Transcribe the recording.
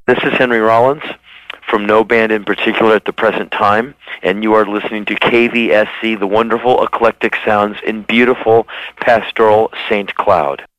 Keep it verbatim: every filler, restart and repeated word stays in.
This is Henry Rollins from no band in particular at the present time, and you are listening to K V S C, the wonderful eclectic sounds in beautiful pastoral Saint Cloud.